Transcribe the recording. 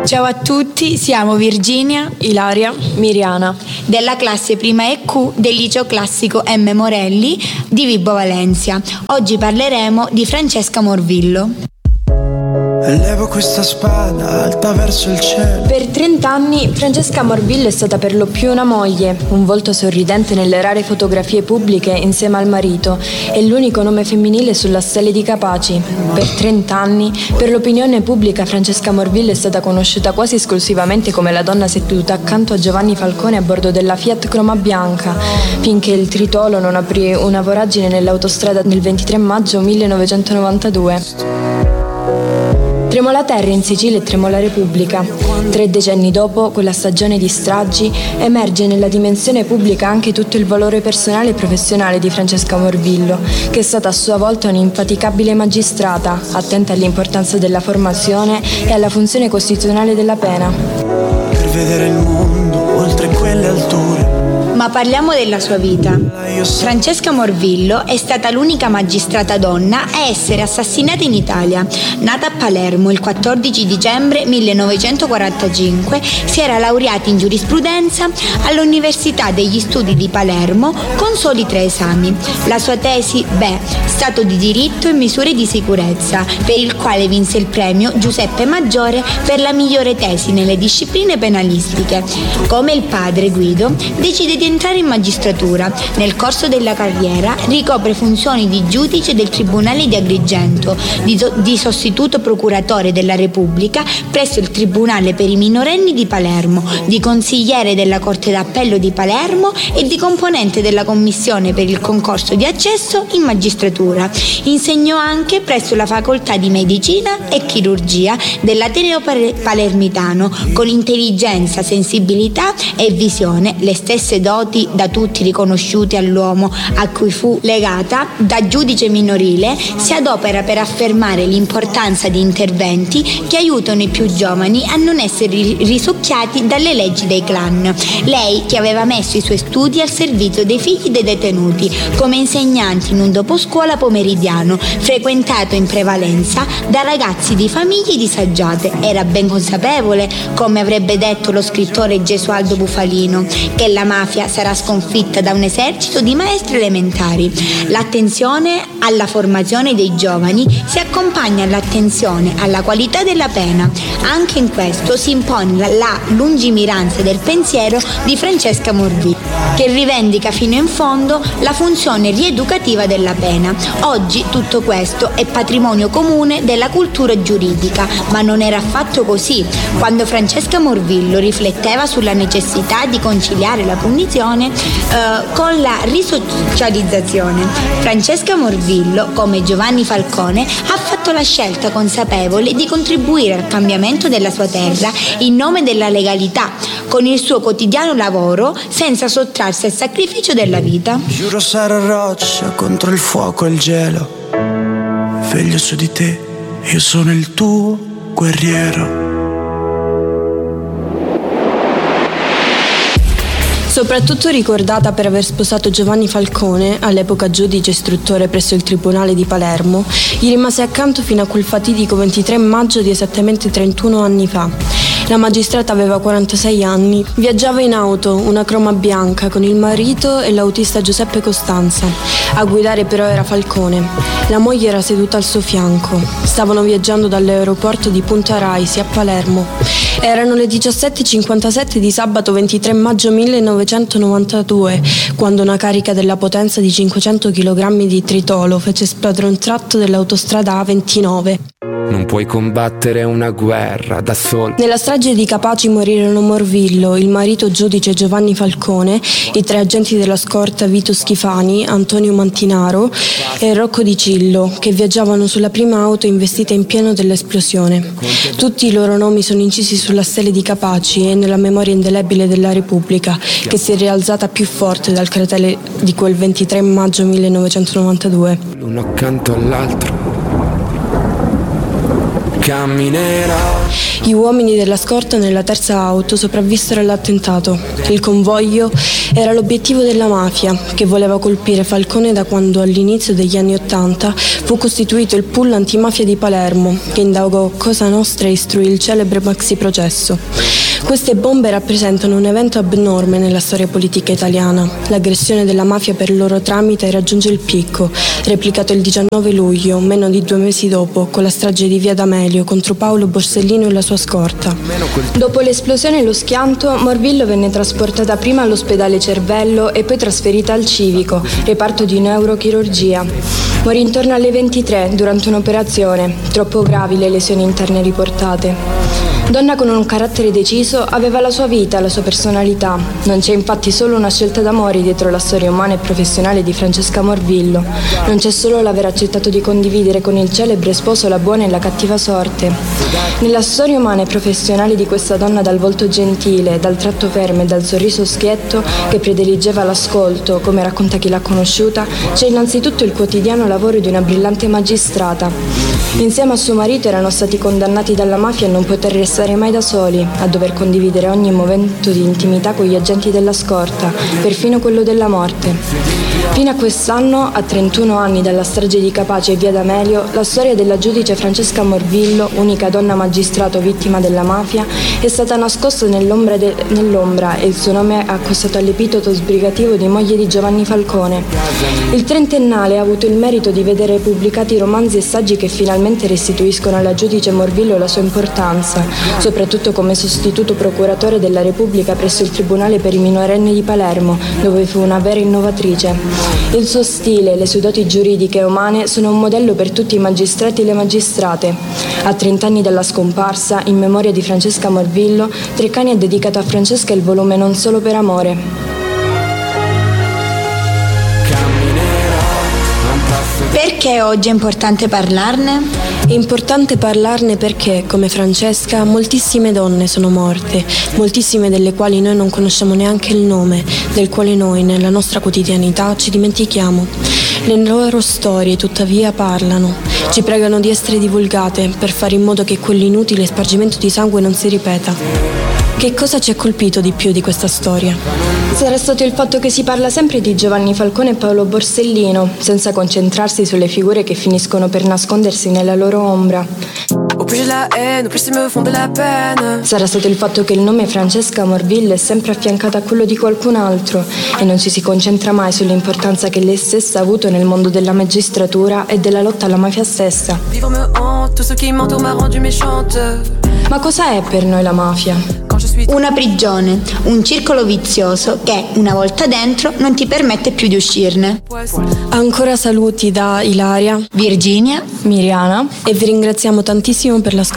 Ciao a tutti, siamo Virginia, Ilaria, Miriana della classe prima EQ del liceo classico M. Morelli di Vibo Valentia. Oggi parleremo di Francesca Morvillo. Elevo questa spada alta verso il cielo. Per 30 anni Francesca Morvillo è stata per lo più una moglie, un volto sorridente nelle rare fotografie pubbliche insieme al marito e l'unico nome femminile sulla stele di Capaci. Per 30 anni, per l'opinione pubblica, Francesca Morvillo è stata conosciuta quasi esclusivamente come la donna seduta accanto a Giovanni Falcone a bordo della Fiat Croma Bianca, finché il tritolo non aprì una voragine nell'autostrada nel 23 maggio 1992. Tremò la terra in Sicilia e tremò la Repubblica. 3 decenni dopo, quella stagione di stragi, emerge nella dimensione pubblica anche tutto il valore personale e professionale di Francesca Morvillo, che è stata a sua volta un'infaticabile magistrata, attenta all'importanza della formazione e alla funzione costituzionale della pena. Per vedere il mondo oltre quelle alture. Ma parliamo della sua vita. Francesca Morvillo è stata l'unica magistrata donna a essere assassinata in Italia. Nata a Palermo il 14 dicembre 1945, si era laureata in giurisprudenza all'Università degli Studi di Palermo con soli 3 esami. La sua tesi, Stato di diritto e misure di sicurezza, per il quale vinse il premio Giuseppe Maggiore per la migliore tesi nelle discipline penalistiche. Come il padre Guido, decide di entrare in magistratura. Nel corso della carriera ricopre funzioni di giudice del Tribunale di Agrigento, di sostituto procuratore della Repubblica presso il Tribunale per i minorenni di Palermo, di consigliere della Corte d'Appello di Palermo e di componente della Commissione per il concorso di accesso in magistratura. Insegnò anche presso la Facoltà di Medicina e Chirurgia dell'Ateneo Palermitano, con intelligenza, sensibilità e visione, le stesse doti da tutti riconosciuti all'uomo a cui fu legata. Da giudice minorile si adopera per affermare l'importanza di interventi che aiutano i più giovani a non essere risucchiati dalle leggi dei clan. Lei che aveva messo i suoi studi al servizio dei figli dei detenuti come insegnanti in un doposcuola pomeridiano frequentato in prevalenza da ragazzi di famiglie disagiate, era ben consapevole, come avrebbe detto lo scrittore Gesualdo Bufalino, che la mafia sarà sconfitta da un esercito di maestri elementari. L'attenzione alla formazione dei giovani si accompagna all'attenzione alla qualità della pena. Anche in questo si impone la lungimiranza del pensiero di Francesca Morvillo, che rivendica fino in fondo la funzione rieducativa della pena. Oggi tutto questo è patrimonio comune della cultura giuridica, ma non era affatto così quando Francesca Morvillo rifletteva sulla necessità di conciliare la punizione con la risocializzazione. Francesca Morvillo, come Giovanni Falcone, ha fatto la scelta consapevole di contribuire al cambiamento della sua terra in nome della legalità, con il suo quotidiano lavoro, senza sottrarsi al sacrificio della vita. Giuro sarò roccia contro il fuoco e il gelo. Veglio su di te, io sono il tuo guerriero. Soprattutto ricordata per aver sposato Giovanni Falcone, all'epoca giudice istruttore presso il Tribunale di Palermo, gli rimase accanto fino a quel fatidico 23 maggio di esattamente 31 anni fa. La magistrata aveva 46 anni, viaggiava in auto, una Croma bianca, con il marito e l'autista Giuseppe Costanza. A guidare però era Falcone. La moglie era seduta al suo fianco. Stavano viaggiando dall'aeroporto di Punta Raisi a Palermo. Erano le 17:57 di sabato 23 maggio 1992, quando una carica della potenza di 500 kg di tritolo fece esplodere un tratto dell'autostrada A29. Non puoi combattere una guerra da solo. Nella strage di Capaci morirono Morvillo, il marito giudice Giovanni Falcone, i 3 agenti della scorta Vito Schifani, Antonio Mantinaro e Rocco Di Cillo, che viaggiavano sulla prima auto investita in pieno dell'esplosione. Tutti i loro nomi sono incisi sulla stele di Capaci e nella memoria indelebile della Repubblica, che si è rialzata più forte dal cratere di quel 23 maggio 1992. L'uno accanto all'altro. camminerò. Gli uomini della scorta nella terza auto sopravvissero all'attentato. Il convoglio era l'obiettivo della mafia, che voleva colpire Falcone da quando all'inizio degli anni '80 fu costituito il pool antimafia di Palermo, che indagò Cosa Nostra e istruì il celebre maxi processo. Queste bombe rappresentano un evento abnorme nella storia politica italiana. L'aggressione della mafia per il loro tramite raggiunge il picco, replicato il 19 luglio, meno di 2 mesi dopo, con la strage di Via D'Amelio contro Paolo Borsellino e la sua scorta. Dopo l'esplosione e lo schianto, Morvillo venne trasportata prima all'ospedale Cervello e poi trasferita al Civico, reparto di neurochirurgia. Morì intorno alle 23 durante un'operazione, troppo gravi le lesioni interne riportate. Donna con un carattere deciso, aveva la sua vita, la sua personalità. Non c'è infatti solo una scelta d'amore dietro la storia umana e professionale di Francesca Morvillo. Non c'è solo l'aver accettato di condividere con il celebre sposo la buona e la cattiva sorte. Nella storia umana e professionale di questa donna dal volto gentile, dal tratto fermo e dal sorriso schietto che prediligeva l'ascolto, come racconta chi l'ha conosciuta, c'è innanzitutto il quotidiano lavoro di una brillante magistrata. Insieme a suo marito erano stati condannati dalla mafia a non poter restare mai da soli, a dover condividere ogni momento di intimità con gli agenti della scorta, perfino quello della morte. Fino a quest'anno, a 31 anni dalla strage di Capaci e Via D'Amelio, la storia della giudice Francesca Morvillo, unica donna magistrato vittima della mafia, è stata nascosta nell'ombra e il suo nome è accostato all'epiteto sbrigativo di moglie di Giovanni Falcone. Il trentennale ha avuto il merito di vedere pubblicati romanzi e saggi che finalmente restituiscono alla giudice Morvillo la sua importanza, soprattutto come sostituto procuratore della Repubblica presso il Tribunale per i minorenni di Palermo, dove fu una vera innovatrice. Il suo stile, le sue doti giuridiche e umane sono un modello per tutti i magistrati e le magistrate. A 30 anni dalla scomparsa, in memoria di Francesca Morvillo, Treccani ha dedicato a Francesca il volume Non solo per amore. Perché oggi è importante parlarne? È importante parlarne perché, come Francesca, moltissime donne sono morte, moltissime delle quali noi non conosciamo neanche il nome, del quale noi, nella nostra quotidianità, ci dimentichiamo. Le loro storie, tuttavia, parlano, ci pregano di essere divulgate per fare in modo che quell'inutile spargimento di sangue non si ripeta. Che cosa ci ha colpito di più di questa storia? Sarà stato il fatto che si parla sempre di Giovanni Falcone e Paolo Borsellino, senza concentrarsi sulle figure che finiscono per nascondersi nella loro ombra. Sarà stato il fatto che il nome Francesca Morvillo è sempre affiancato a quello di qualcun altro e non ci si concentra mai sull'importanza che lei stessa ha avuto nel mondo della magistratura e della lotta alla mafia stessa. Ma cosa è per noi la mafia? Una prigione, un circolo vizioso che, una volta dentro, non ti permette più di uscirne. Ancora saluti da Ilaria, Virginia, Miriana e vi ringraziamo tantissimo per l'ascolto.